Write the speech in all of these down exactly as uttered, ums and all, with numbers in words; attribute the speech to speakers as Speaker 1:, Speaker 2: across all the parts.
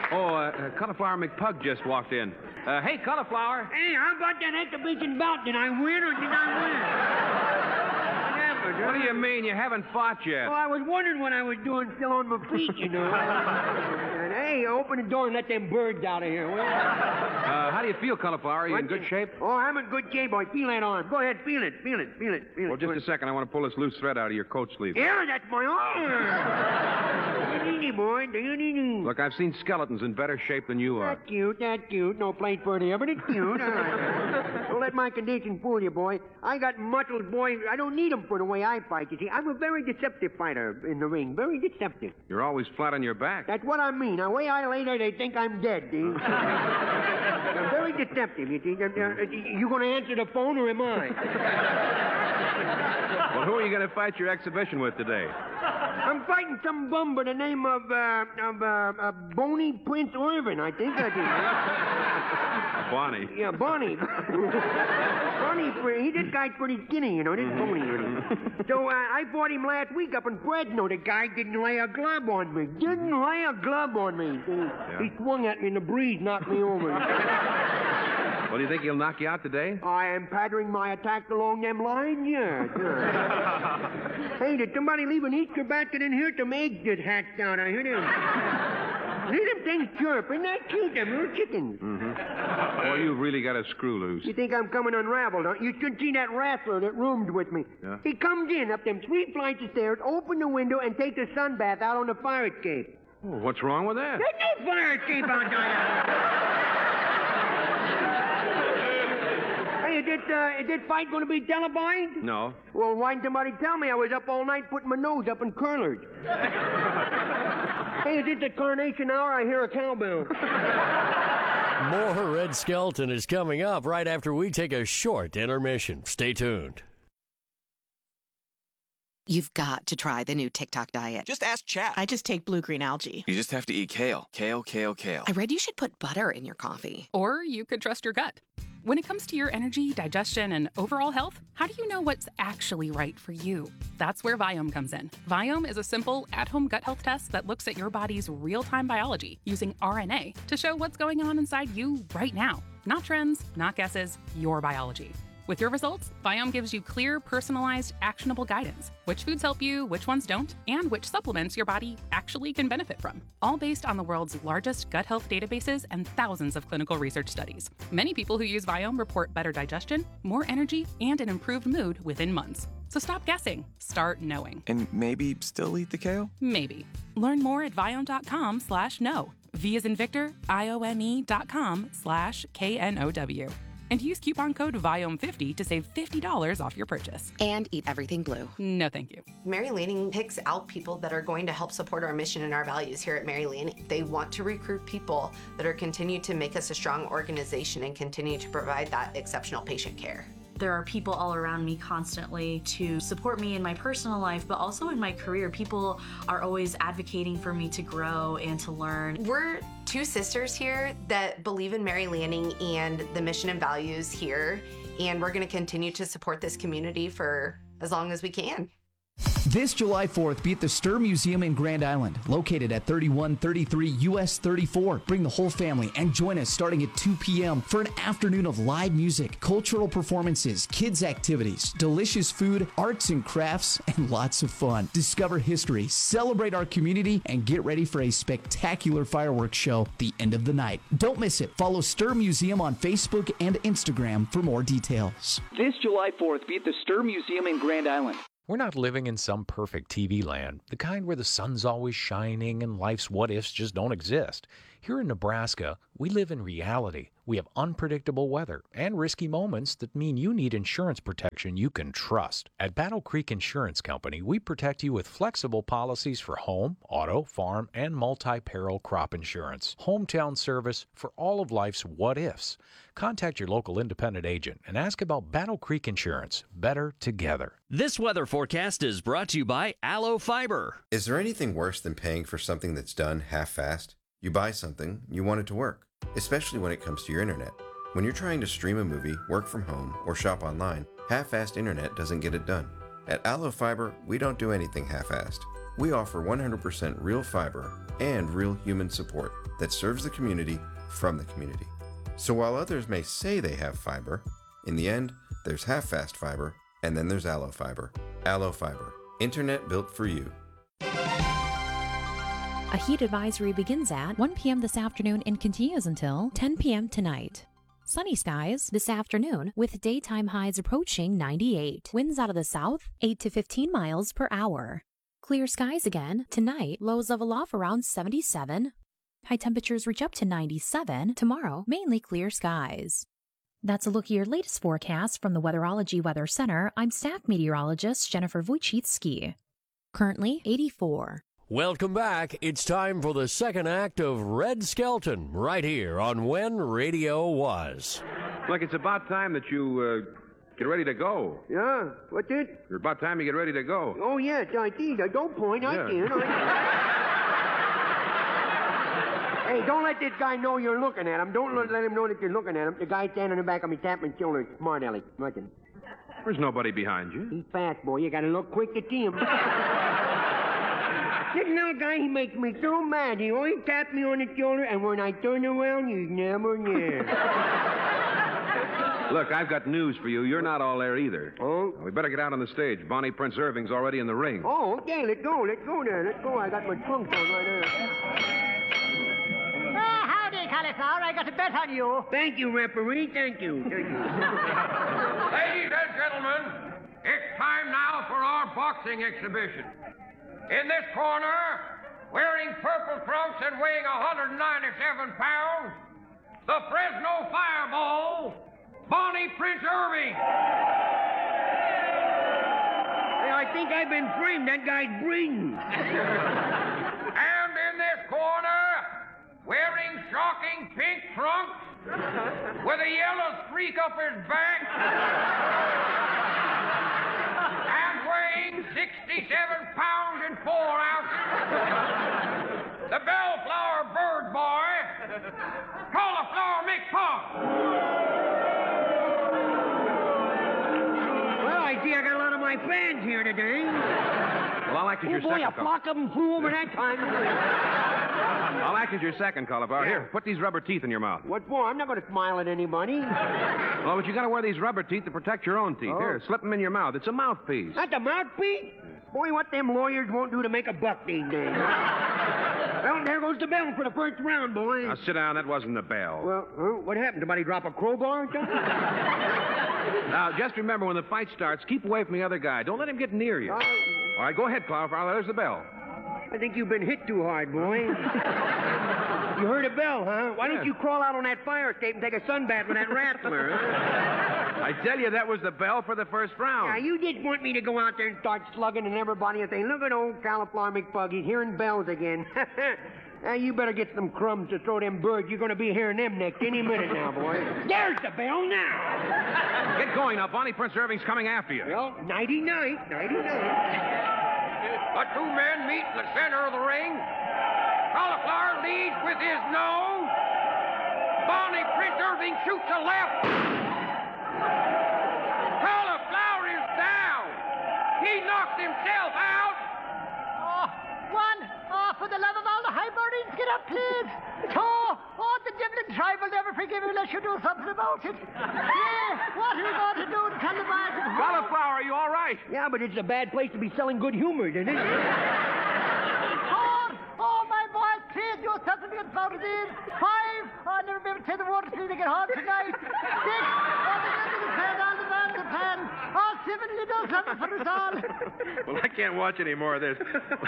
Speaker 1: Oh, uh, uh, Cauliflower McPug just walked in. Uh, hey, Cauliflower.
Speaker 2: Hey, how about that exhibition bout? Did I win or did I win? What happened?
Speaker 1: What do you mean? You haven't fought yet.
Speaker 2: Well, I was wondering what I was doing still on my feet, you know. And, hey, open the door and let them birds out of here, will you?
Speaker 1: Uh, how do you feel, Cauliflower? Are you in
Speaker 2: What
Speaker 1: good
Speaker 2: the-
Speaker 1: shape?
Speaker 2: Oh, I'm in good shape, boy. Feel that arm. Go ahead, feel it, feel it, feel it, feel it.
Speaker 1: Well, just
Speaker 2: Go
Speaker 1: a
Speaker 2: ahead.
Speaker 1: second. I want to pull this loose thread out of your coat sleeve.
Speaker 2: Yeah, that's my arm. Do-you-dee-dee, boy. Do-you-dee-dee.
Speaker 1: Look, I've seen skeletons in better shape than you are.
Speaker 2: That's cute, that's cute. No place for it here, but it's cute. All right. Don't let my condition fool you, boy. I got muscles, boy. I don't need them for the way I fight, you see. I'm a very deceptive fighter in the ring. Very deceptive.
Speaker 1: You're always flat on your back.
Speaker 2: That's what I mean. The way I lay there, they think I'm dead, see? I'm very deceptive, you see. Uh, uh, You going to answer the phone, or am I?
Speaker 1: Well, who are you going to fight your exhibition with today?
Speaker 2: I'm fighting some bum by the name of, uh, of, uh, uh, Boney Prince Irvin, I think I did.
Speaker 1: Bonnie.
Speaker 2: Yeah, Bonnie. Bonnie, he, this guy's pretty skinny, you know, this Bonnie. You know. So, uh, I fought him last week up in Fresno. The guy didn't lay a glove on me. Didn't lay a glove on me. He, he swung at me and the breeze knocked me over.
Speaker 1: Well, do you think he'll knock you out today?
Speaker 2: I am patterning my attack along them lines, yeah. yeah. Hey, did somebody leave an Easter basket in here? Some eggs just hatched out. I heard them. Hear them things chirp. Isn't that cute? Them little chickens.
Speaker 1: Mm-hmm. Well, you've really got a screw loose.
Speaker 2: You think I'm coming unraveled, huh? You should see that wrestler that roomed with me.
Speaker 1: Yeah?
Speaker 2: He comes in up them three flights of stairs, open the window, and takes a sun bath out on the fire escape.
Speaker 1: Well, what's wrong with that?
Speaker 2: There's no fire escape out there. Hey, is this, uh, is this fight going to be televised?
Speaker 1: No.
Speaker 2: Well, why didn't somebody tell me? I was up all night putting my nose up in curlers. Hey, is it the Carnation Hour? I hear a cowbell.
Speaker 3: More Red Skelton is coming up right after we take a short intermission. Stay tuned.
Speaker 4: You've got to try the new TikTok diet.
Speaker 5: Just ask Chat.
Speaker 6: I just take blue-green algae.
Speaker 5: You just have to eat kale. Kale, kale, kale.
Speaker 4: I read you should put butter in your coffee.
Speaker 7: Or you could trust your gut. When it comes to your energy, digestion, and overall health, how do you know what's actually right for you? That's where Viome comes in. Viome is a simple, at-home gut health test that looks at your body's real-time biology using R N A to show what's going on inside you right now. Not trends, not guesses, your biology. With your results, Viome gives you clear, personalized, actionable guidance. Which foods help you, which ones don't, and which supplements your body actually can benefit from. All based on the world's largest gut health databases and thousands of clinical research studies. Many people who use Viome report better digestion, more energy, and an improved mood within months. So stop guessing. Start knowing.
Speaker 5: And maybe still eat the kale?
Speaker 7: Maybe. Learn more at Viome.com slash know. V as in Victor, I O M E dot com slash K N O W. And use coupon code Viome fifty to save fifty dollars off your purchase.
Speaker 4: And eat everything blue.
Speaker 7: No, thank you.
Speaker 8: Mary Lanning picks out people that are going to help support our mission and our values here at Mary Lanning. They want to recruit people that are continue to make us a strong organization and continue to provide that exceptional patient care.
Speaker 9: There are people all around me constantly to support me in my personal life, but also in my career. People are always advocating for me to grow and to learn.
Speaker 8: We're two sisters here that believe in Mary Lanning and the mission and values here, and we're going to continue to support this community for as long as we can.
Speaker 10: This July fourth, be at the Stir Museum in Grand Island, located at thirty-one thirty-three U S thirty-four. Bring the whole family and join us starting at two p.m. for an afternoon of live music, cultural performances, kids' activities, delicious food, arts and crafts, and lots of fun. Discover history, celebrate our community, and get ready for a spectacular fireworks show the end of the night. Don't miss it. Follow Stir Museum on Facebook and Instagram for more details. This July fourth, be at the Stir Museum in Grand Island.
Speaker 11: We're not living in some perfect T V land, the kind where the sun's always shining and life's what-ifs just don't exist. Here in Nebraska, we live in reality. We have unpredictable weather and risky moments that mean you need insurance protection you can trust. At Battle Creek Insurance Company, we protect you with flexible policies for home, auto, farm, and multi-peril crop insurance. Hometown service for all of life's what-ifs. Contact your local independent agent and ask about Battle Creek Insurance. Better together.
Speaker 12: This weather forecast is brought to you by Aloe Fiber.
Speaker 13: Is there anything worse than paying for something that's done half-assed? You buy something, you want it to work, especially when it comes to your internet. When you're trying to stream a movie, work from home, or shop online, half-assed internet doesn't get it done. At Aloe Fiber, we don't do anything half-assed. we offer one hundred percent real fiber and real human support that serves the community from the community. So while others may say they have fiber, in the end, there's half-fast fiber, and then there's Allo Fiber. Allo Fiber, internet built for you.
Speaker 6: A heat advisory begins at one p.m. this afternoon and continues until ten p.m. tonight. Sunny skies this afternoon with daytime highs approaching ninety-eight. Winds out of the south, eight to fifteen miles per hour. Clear skies again tonight, lows level off around seventy-seven. High temperatures reach up to ninety-seven. Tomorrow, mainly clear skies. That's a look at your latest forecast from the Weatherology Weather Center. I'm staff meteorologist Jennifer Wojcicki. Currently eighty-four.
Speaker 3: Welcome back. It's time for the second act of Red Skelton, right here on When Radio Was.
Speaker 1: Look, it's about time that you uh, get ready to go.
Speaker 2: Yeah, what's it?
Speaker 1: It's about time you get ready to go.
Speaker 2: Oh, yes, I did. Uh, Don't point, I
Speaker 1: Yeah.
Speaker 2: can. I... Hey, don't let this guy know you're looking at him. Don't let let him know that you're looking at him. The guy standing in the back of me tapping his shoulder. Smart Alex. Nothing.
Speaker 1: There's nobody behind you.
Speaker 2: He's fast, boy. You gotta look quick to see him. This little guy, he makes me so mad. He always taps me on the shoulder, and when I turn around, he's never near.
Speaker 1: Look, I've got news for you. You're not all there either.
Speaker 2: Oh?
Speaker 1: We better get out on the stage. Bonnie Prince Irving's already in the ring.
Speaker 2: Oh, okay. Let's go. Let's go there. Let's go. I got my trunk on right there.
Speaker 14: Ah, howdy, Cauliflower. I got a bet on you.
Speaker 2: Thank you, referee. Thank you. Thank you.
Speaker 15: Ladies and gentlemen, it's time now for our boxing exhibition. In this corner, wearing purple trunks and weighing one hundred ninety-seven pounds, the Fresno Fireball, Bonnie Prince Irving.
Speaker 2: Hey, I think I've been framed. That guy's breathing.
Speaker 15: And in this corner, wearing shocking pink trunks with a yellow streak up his back and weighing sixty-seven pounds and four ounces, the Bellflower Bird Boy, Cauliflower McPuff.
Speaker 2: Well, I see I got a lot of my fans here today.
Speaker 1: Well, I'll act as
Speaker 2: Oh,
Speaker 1: your
Speaker 2: boy,
Speaker 1: second.
Speaker 2: a flock of them flew over that time.
Speaker 1: I'll act as your second, Cauliflower. Here, put these rubber teeth in your mouth.
Speaker 2: What for? I'm not going to smile at anybody.
Speaker 1: Well, but you got to wear these rubber teeth to protect your own teeth.
Speaker 2: Oh.
Speaker 1: Here, slip them in your mouth. It's a mouthpiece.
Speaker 2: That's a mouthpiece? Boy, what them lawyers won't do to make a buck these days. Well, there goes the bell for the first round, boy.
Speaker 1: Now, sit down. That wasn't the bell.
Speaker 2: Well, huh? What happened? Somebody drop a crowbar or something?
Speaker 1: Now, just remember, when the fight starts, keep away from the other guy. Don't let him get near you.
Speaker 2: Oh.
Speaker 1: All right, go ahead, Cauliflower. There's the bell.
Speaker 2: I think you've been hit too hard, boy. You heard a bell, huh? Why don't
Speaker 1: Yes.
Speaker 2: you crawl out on that fire escape and take a sunbath with that rattler, huh?
Speaker 1: I tell you, that was the bell for the first round.
Speaker 2: Now, you just want me to go out there and start slugging and everybody and say, look at old Cauliflower McBug, he's hearing bells again. Now, you better get some crumbs to throw them birds. You're going to be hearing them next any minute now, boy. There's the bell now.
Speaker 1: Get going now. Bonnie Prince Irving's coming after you.
Speaker 2: Well, nighty-night, nighty-night.
Speaker 15: The two men meet in the center of the ring. Cauliflower leads with his nose. Bonnie Prince Irving shoots a left. Cauliflower is down. He knocked himself out.
Speaker 14: Oh, one. Oh, for the love of all the Hibernians, get up, please. Two. Oh, the Devlin tribe will never forgive you unless you do something about it. Three. What are we going to do to tell the market?
Speaker 1: Cauliflower, are you all right?
Speaker 2: Yeah, but it's a bad place to be selling good humor, isn't it?
Speaker 14: Four. Oh, my boy, please do something to get out of these. Five. Oh, I'll never be able to take the water till they get home tonight. Six. Oh, the end of the pen, all the man in the pen. Oh, seven, you do something for us all.
Speaker 1: Well, I can't watch any more of this.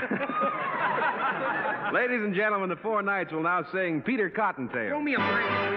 Speaker 1: Ladies and gentlemen, the Four Knights will now sing Peter Cottontail.
Speaker 2: Show me a mic.